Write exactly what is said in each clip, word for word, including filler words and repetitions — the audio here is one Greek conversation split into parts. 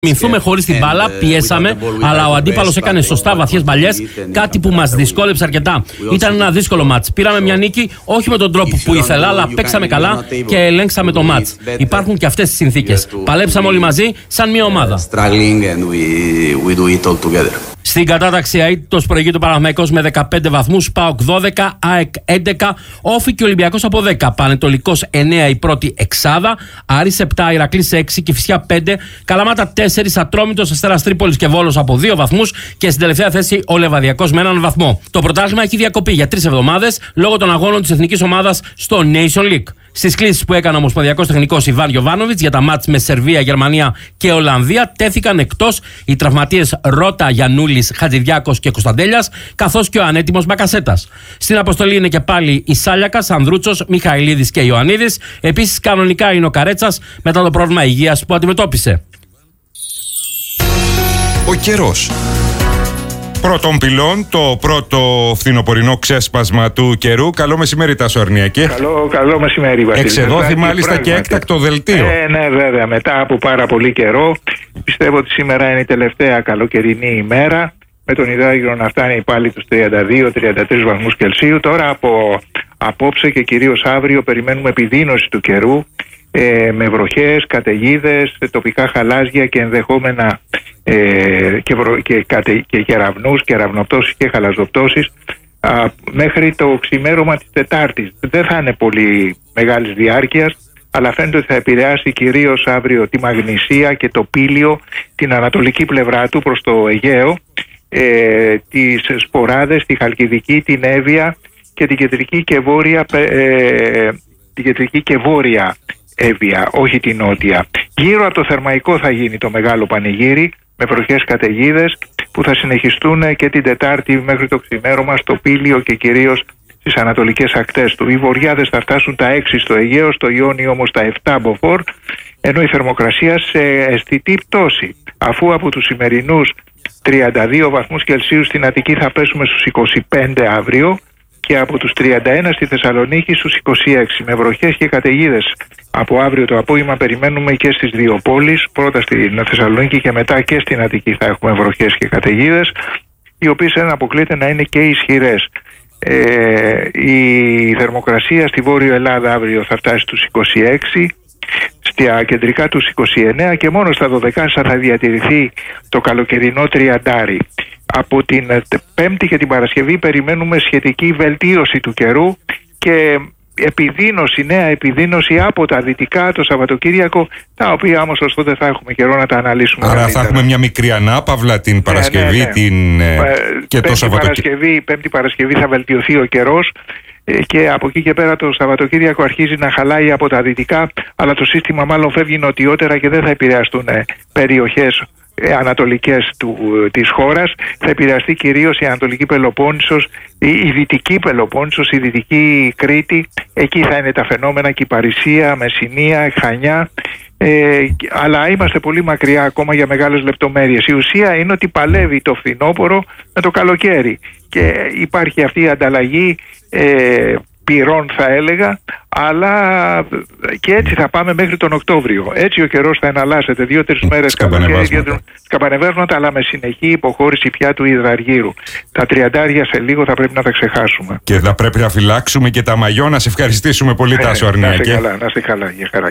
Μηνθούμε χωρίς την μπάλα, πιέσαμε, αλλά ο αντίπαλος έκανε σωστά βαθιές μπαλιές, κάτι που μας δυσκόλεψε αρκετά. Ήταν ένα δύσκολο μάτς. Πήραμε μια νίκη, όχι με τον τρόπο που ήθελα, αλλά παίξαμε καλά και ελέγξαμε το μάτς. Υπάρχουν και αυτές τις συνθήκες. Παλέψαμε όλοι μαζί, σαν μια ομάδα. Στην κατάταξη αίτητος προηγείται ο Παναθηναϊκός με δεκαπέντε βαθμούς, ΠΑΟΚ δώδεκα, ΑΕΚ έντεκα, Όφη και Ολυμπιακός από δέκα, Πανετολικός εννέα η πρώτη εξάδα, Άρης επτά, Ηρακλής έξι, Κηφισιά πέντε, Καλαμάτα τέσσερα, Ατρόμητος, Αστέρας Τρίπολης και Βόλος από δύο βαθμούς και στην τελευταία θέση ο Λεβαδιακός με έναν βαθμό. Το πρωτάθλημα έχει διακοπεί για τρεις εβδομάδες λόγω των αγώνων της εθνικής ομάδας στο Nation League. Στις κλήσεις που έκανε ο Ομοσπονδιακός Τεχνικός Ιβάν Γιοβάνοβιτς για τα μάτς με Σερβία, Γερμανία και Ολλανδία τέθηκαν εκτός οι τραυματίες Ρότα, Γιαννούλης, Χατζηδιάκος και Κωνσταντέλιας, καθώς και ο ανέτοιμος Μπακασέτας. Στην αποστολή είναι και πάλι η Σάλιακας, Ανδρούτσος, Μιχαηλίδης και Ιωαννίδης. Επίσης, κανονικά είναι ο Καρέτσας μετά το πρόβλημα υγείας που αντιμετώπισε. Ο καιρός. Πρώτον πυλών, το πρώτο φθινοπορεινό ξέσπασμα του καιρού. Καλό μεσημέρι, Τάσο Αρνιακέ. Καλό, καλό μεσημέρι, Βασίλη. Εξεδόθη μάλιστα πράγματι και έκτακτο δελτίο. Ε, ναι, βέβαια, μετά από πάρα πολύ καιρό. Πιστεύω ότι σήμερα είναι η τελευταία καλοκαιρινή ημέρα. Με τον υδράγυρο να φτάνει πάλι τους τριάντα δύο τριάντα τρεις βαθμούς Κελσίου. Τώρα από απόψε και κυρίως αύριο περιμένουμε επιδείνωση του καιρού. Ε, με βροχές, καταιγίδες, τοπικά χαλάζια και ενδεχόμενα ε, και, βρο, και, κατε, και κεραυνούς, κεραυνοπτώσεις και χαλαζοπτώσεις α, μέχρι το ξημέρωμα της Τετάρτης. Δεν θα είναι πολύ μεγάλης διάρκειας, αλλά φαίνεται ότι θα επηρεάσει κυρίως αύριο τη Μαγνησία και το Πήλιο, την ανατολική πλευρά του προς το Αιγαίο, ε, τις Σποράδες, τη Χαλκιδική, την Εύβοια και την κεντρική και βόρεια, ε, την κεντρική και βόρεια Εύβοια, όχι την νότια. Γύρω από το Θερμαϊκό θα γίνει το μεγάλο πανηγύρι με βροχές καταιγίδες που θα συνεχιστούν και την Τετάρτη μέχρι το ξημέρωμα στο Πήλιο και κυρίως στις ανατολικές ακτές του. Οι βορειάδες θα φτάσουν τα έξι στο Αιγαίο, στο Ιόνιο όμως τα επτά μποφόρ, ενώ η θερμοκρασία σε αισθητή πτώση, αφού από τους σημερινούς τριάντα δύο βαθμούς Κελσίου στην Αττική θα πέσουμε στους είκοσι πέντε αύριο και από τους τριάντα ένα στη Θεσσαλονίκη στους είκοσι έξι, με βροχές και καταιγίδες. Από αύριο το απόγευμα περιμένουμε και στις δύο πόλεις, πρώτα στην Θεσσαλονίκη και μετά και στην Αττική θα έχουμε βροχές και καταιγίδες, οι οποίες δεν αποκλείεται να είναι και ισχυρές. Ε, η θερμοκρασία στη Βόρειο Ελλάδα αύριο θα φτάσει στους είκοσι έξι, στα κεντρικά τους είκοσι εννέα και μόνο στα δωδεκάσια θα διατηρηθεί το καλοκαιρινό τριαντάρι. Από την Πέμπτη και την Παρασκευή περιμένουμε σχετική βελτίωση του καιρού και επιδείνωση, νέα επιδείνωση από τα δυτικά το Σαββατοκύριακο, τα οποία όμως ως τότε θα έχουμε καιρό να τα αναλύσουμε. Άρα καλύτερα. Θα έχουμε μια μικρή ανάπαυλα την Παρασκευή, ναι, ναι, ναι. Την, ε, και πέμπτη το Σαββατοκύριακο. Πέμπτη Παρασκευή θα βελτιωθεί ο καιρός και από εκεί και πέρα το Σαββατοκύριακο αρχίζει να χαλάει από τα δυτικά, αλλά το σύστημα μάλλον φεύγει νοτιότερα και δεν θα επηρεαστούν περιοχές ανατολικές του, της χώρας. Θα επηρεαστεί κυρίως η Ανατολική Πελοπόννησος, η, η Δυτική Πελοπόννησος, η Δυτική Κρήτη. Εκεί θα είναι τα φαινόμενα και η Παρισία, Μεσσηνία, Χανιά. Ε, αλλά είμαστε πολύ μακριά ακόμα για μεγάλες λεπτομέρειες. Η ουσία είναι ότι παλεύει το φθινόπωρο με το καλοκαίρι και υπάρχει αυτή η ανταλλαγή ε, πυρών θα έλεγα, αλλά και έτσι θα πάμε μέχρι τον Οκτώβριο. Έτσι ο καιρός θα εναλλάσσεται δύο-τρεις μέρες καλοκαίρι, σκαμπανεβάσματα, αλλά με συνεχή υποχώρηση πια του υδραργύρου. Τα τριαντάρια σε λίγο θα πρέπει να τα ξεχάσουμε. Και θα πρέπει να φυλάξουμε και τα μαγιό. Να σε ευχαριστήσουμε πολύ, ε, Τάσο Αρνιακέ. Να είστε καλά, να είστε καλά, για χαρά.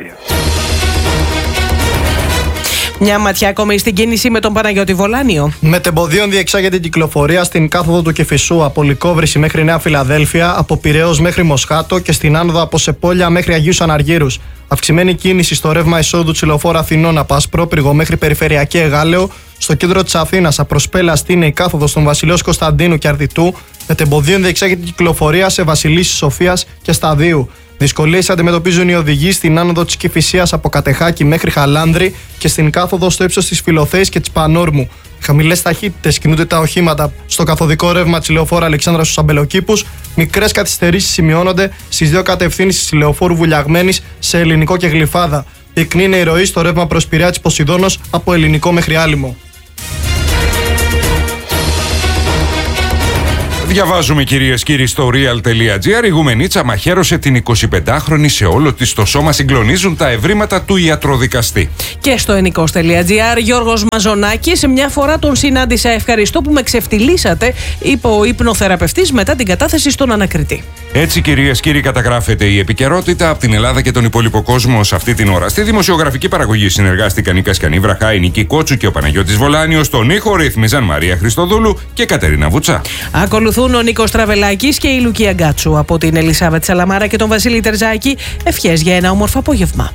Μια ματιά ακόμη στην κίνηση με τον Παναγιώτη Βολάνιο. Μετεμποδίων διεξάγεται η κυκλοφορία στην κάθοδο του Κηφισού από Λυκόβρηση μέχρι Νέα Φιλαδέλφια, από Πειραιώς μέχρι Μοσχάτο και στην άνοδο από Σεπόλια μέχρι Αγίους Αναργύρους. Αυξημένη κίνηση στο ρεύμα εισόδου της Λεωφόρου Αθηνών από Ασπρόπυργο μέχρι Περιφερειακή Εγάλεο. Στο κέντρο της Αθήνας, από Προσπέλα Στίνε, η κάθοδο των Βασιλέως Κωνσταντίνου και Αρδιτού. Μετεμποδίων διεξάγεται η κυκλοφορία σε Βασιλίσσης Σοφίας και Σταδίου. Δυσκολίες αντιμετωπίζουν οι οδηγοί στην άνοδο της Κηφισίας από Κατεχάκη μέχρι Χαλάνδρη και στην κάθοδο στο ύψος της Φιλοθέης και της Πανόρμου. Χαμηλές ταχύτητες κινούνται τα οχήματα στο καθοδικό ρεύμα της Λεωφόρου Αλεξάνδρας στους Αμπελοκήπους. Μικρές καθυστερήσεις σημειώνονται στις δύο κατευθύνσεις της Λεωφόρου Βουλιαγμένης σε Ελληνικό και Γλυφάδα. Πυκνή είναι η ροή στο ρεύμα προς Πειραιά της Ποσειδώνος από Ελληνικό μέχρι Άλυμο. Διαβάζουμε, κυρίες και κύριοι, στο real.gr. Η Γουμενίτσα μαχαίρωσε την εικοσιπεντάχρονη σε όλο της το σώμα. Συγκλονίζουν τα ευρήματα του ιατροδικαστή. Και στο ενικός.gr, Γιώργος Μαζονάκης, μια φορά τον συνάντησα. Ευχαριστώ που με ξεφτυλίσατε, είπε ο υπνοθεραπευτής μετά την κατάθεση στον ανακριτή. Έτσι, κυρίες και κύριοι, καταγράφεται η επικαιρότητα από την Ελλάδα και τον υπόλοιπο κόσμο σε αυτή την ώρα. Στη δημοσιογραφική παραγωγή συνεργάστηκαν η Κασκανή Βραχά, η Νίκη Κότσου και ο Παναγιώτης Βολάνιος. Στον ήχο ρύθμιζαν Μαρία Χριστοδούλου και Κατερίνα Βουτσά. Ακολουθούν ο Νίκος Τραβελάκης και η Λουκία Γκάτσου. Από την Ελισάβετ Σαλαμάρα και τον Βασίλη Τερζάκη, ευχές για ένα όμορφο απόγευμα.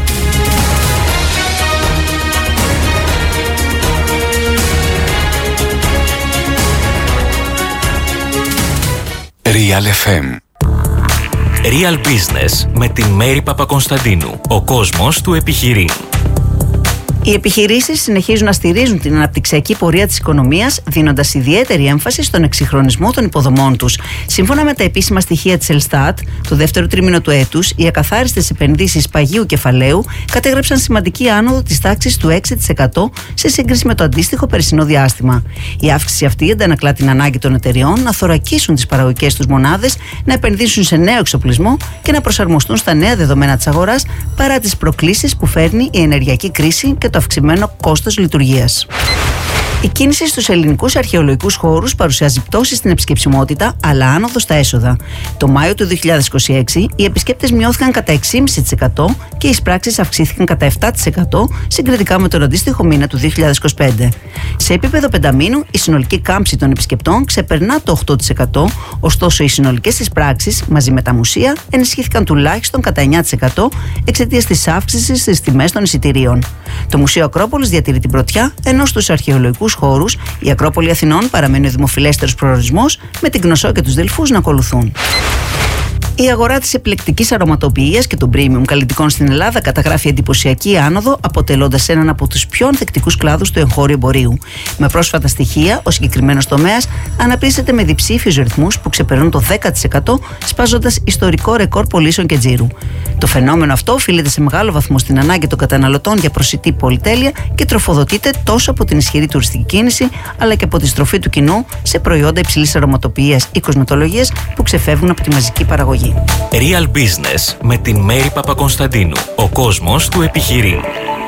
Real εφ εμ. Real Business με την Μέρη Παπακονσταντίνου. Ο κόσμος του επιχειρεί. Οι επιχειρήσεις συνεχίζουν να στηρίζουν την αναπτυξιακή πορεία της οικονομίας, δίνοντας ιδιαίτερη έμφαση στον εξυγχρονισμό των υποδομών τους. Σύμφωνα με τα επίσημα στοιχεία της Ελστάτ, το δεύτερο τρίμηνο του έτους, οι ακαθάριστες επενδύσεις παγίου κεφαλαίου κατέγραψαν σημαντική άνοδο της τάξης του έξι τοις εκατό σε σύγκριση με το αντίστοιχο περσινό διάστημα. Η αύξηση αυτή αντανακλά την ανάγκη των εταιριών να θωρακίσουν τις παραγωγικές τους μονάδες, να επενδύσουν σε νέο εξοπλισμό και να προσαρμοστούν στα νέα δεδομένα της αγοράς παρά τις προκλήσεις που φέρνει η ενεργειακή κρίση και το αυξημένο κόστος λειτουργίας. Η κίνηση στους ελληνικούς αρχαιολογικούς χώρους παρουσιάζει πτώση στην επισκεψιμότητα, αλλά άνοδο στα έσοδα. Το Μάιο του δύο χιλιάδες είκοσι έξι οι επισκέπτες μειώθηκαν κατά έξι κόμμα πέντε τοις εκατό και οι εισπράξεις αυξήθηκαν κατά επτά τοις εκατό συγκριτικά με τον αντίστοιχο μήνα του δύο χιλιάδες είκοσι πέντε. Σε επίπεδο πενταμήνου, η συνολική κάμψη των επισκεπτών ξεπερνά το οκτώ τοις εκατό, ωστόσο οι συνολικές εισπράξεις μαζί με τα μουσεία ενισχύθηκαν τουλάχιστον κατά εννιά τοις εκατό εξαιτίας της αύξησης στις τιμές των εισιτηρίων. Το Μουσείο Ακρόπολης διατηρεί την πρωτιά, ενώ στους αρχαιολογικούς χώρους η Ακρόπολη Αθηνών παραμένει ο δημοφιλέστερος προορισμός, με την Κνωσό και τους Δελφούς να ακολουθούν. Η αγορά της επιλεκτικής αρωματοποιίας και των premium καλλιτικών στην Ελλάδα καταγράφει εντυπωσιακή άνοδο, αποτελώντας έναν από τους πιο ανθεκτικούς κλάδους του εγχώριου εμπορίου. Με πρόσφατα στοιχεία, ο συγκεκριμένος τομέας αναπτύσσεται με διψήφιους ρυθμούς που ξεπερνούν το δέκα τοις εκατό, σπάζοντας ιστορικό ρεκόρ πωλήσεων και τζίρου. Το φαινόμενο αυτό οφείλεται σε μεγάλο βαθμό στην ανάγκη των καταναλωτών για προσιτή πολυτέλεια και τροφοδοτείται τόσο από την ισχυρή τουριστική κίνηση, αλλά και από τη στροφή του κοινού σε προϊόντα υψηλής αρωματοποιίας ή κοσμετολογίας που ξεφεύγουν από τη μαζική παραγωγή. Real Business με την Μέρη Παπακονσταντίνου. Ο κόσμος του επιχειρεί.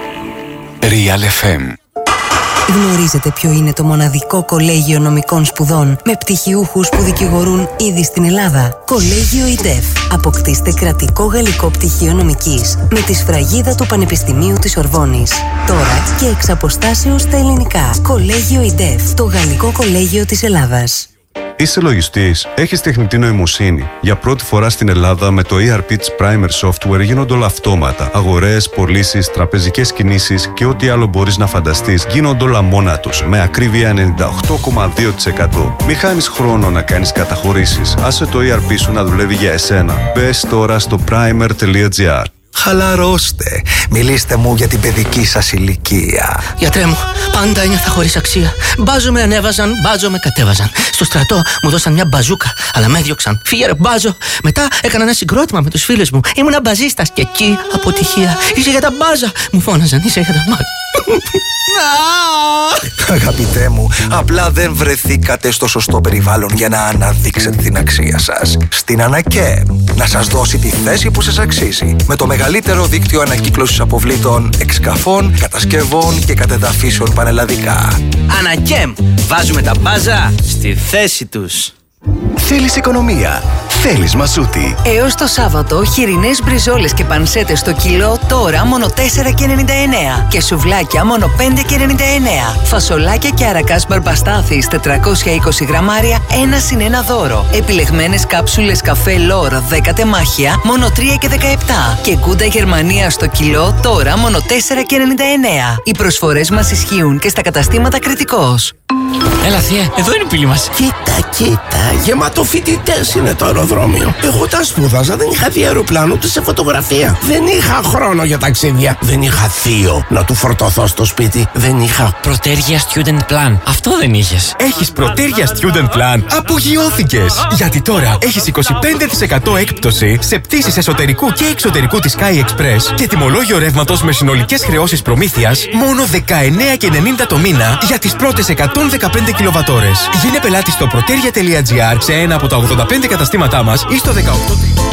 Real εφ εμ. Γνωρίζετε ποιο είναι το μοναδικό κολέγιο νομικών σπουδών με πτυχιούχους που δικηγορούν ήδη στην Ελλάδα? Κολέγιο ΙΤΕΦ. Αποκτήστε κρατικό γαλλικό πτυχίο νομικής με τη σφραγίδα του Πανεπιστημίου της Ορβόνης. Τώρα και εξ αποστάσεως στα ελληνικά. Κολέγιο ΙΤΕΦ. Το γαλλικό κολέγιο της Ελλάδας. Είσαι λογιστής, έχεις τεχνητή νοημοσύνη. Για πρώτη φορά στην Ελλάδα με το ι αρ πι της Primer Software γίνονται όλα αυτόματα. Αγορές, πωλήσεις, τραπεζικές κινήσεις και ό,τι άλλο μπορείς να φανταστείς γίνονται όλα μόνα τους, με ακρίβεια ενενήντα οκτώ κόμμα δύο τοις εκατό. Μη χάνεις χρόνο να κάνεις καταχωρήσεις. Άσε το ι αρ πι σου να δουλεύει για εσένα. Μπες τώρα στο primer τελεία gr. Χαλαρώστε. Μιλήστε μου για την παιδική σας ηλικία. Γιατρέ μου, πάντα ένιωθα χωρίς αξία. Μπάζο με ανέβαζαν, μπάζο με κατέβαζαν. Στο στρατό μου δώσαν μια μπαζούκα, αλλά με έδιωξαν. Φύγε ρε μπάζο. Μετά έκανα ένα συγκρότημα με τους φίλους μου. Ήμουνα μπαζίστας και εκεί αποτυχία. Είσαι για τα μπάζα. Μου φώναζαν, είσαι για τα μπάζα. Αγαπητέ μου, απλά δεν βρεθήκατε στο σωστό περιβάλλον για να αναδείξετε την αξία σας. Στην ΑΝΑΚΕΜ να σας δώσει τη θέση που σας αξίζει. Με το μεγαλύτερο δίκτυο ανακύκλωσης αποβλήτων, εξκαφών, κατασκευών και κατεδαφίσεων πανελλαδικά. ΑΝΑΚΕΜ, βάζουμε τα μπάζα στη θέση τους. Θέλεις οικονομία? Θέλεις μασούτη? Έως το Σάββατο, χοιρινές μπριζόλες και πανσέτες στο κιλό τώρα μόνο τέσσερα και ενενήντα εννέα και σουβλάκια μόνο πέντε και ενενήντα εννέα. Φασολάκια και αρακάς μπαρμπαστάθης τετρακόσια είκοσι γραμμάρια, ένα συν ένα δώρο. Επιλεγμένες κάψουλες καφέ Λόρ δέκα τεμάχια μόνο τρία και δεκαεπτά και κούντα Γερμανία στο κιλό τώρα μόνο τέσσερα και ενενήντα εννέα. Οι προσφορές μας ισχύουν και στα καταστήματα Κρητικός. Έλα θεία, εδώ είναι η πύλη μας. Κοίτα, κοίτα, γεμάτο φοιτητές είναι το αεροδρόμιο. Εγώ τα σπούδαζα, δεν είχα δει αεροπλάνο ούτε σε φωτογραφία. Δεν είχα χρόνο για ταξίδια. Δεν είχα θείο να του φορτωθώ στο σπίτι. Δεν είχα Πρωτέργεια Student Plan. Αυτό δεν είχες. Έχεις Πρωτέργεια Student Plan? Απογειώθηκες! Γιατί τώρα έχεις είκοσι πέντε τοις εκατό έκπτωση σε πτήσεις εσωτερικού και εξωτερικού της Sky Express και τιμολόγιο ρεύματος με συνολικές χρεώσεις προμήθειας μόνο δεκαεννέα και ενενήντα το μήνα για τις πρώτες εκατόν δεκαπέντε κιλοβατόρες. Γίνε πελάτη στο proteria.gr σε ένα από τα ογδόντα πέντε καταστήματά μας ή στο δεκαοκτώ.